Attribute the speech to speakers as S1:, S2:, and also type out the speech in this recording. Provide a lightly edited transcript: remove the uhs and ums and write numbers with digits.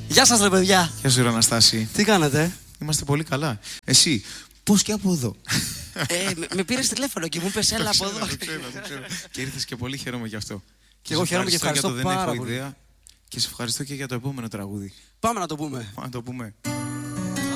S1: Γεια σας ρε παιδιά.
S2: Γεια σου ρε Αναστάση.
S1: Τι κάνετε?
S2: Είμαστε πολύ καλά. Εσύ, πώς και από εδώ?
S1: Με πήρες τηλέφωνο και μου είπες έλα από εδώ.
S2: Το ξέρω. Και ήρθες και πολύ χαίρομαι γι' αυτό.
S1: Και εγώ χαίρομαι και ευχαριστώ
S2: για το
S1: πάρα
S2: δεν έχω
S1: πολύ.
S2: ιδέα. Και σε ευχαριστώ και για το επόμενο τραγούδι.
S1: Πάμε να το πούμε.
S2: Πάμε να το πούμε.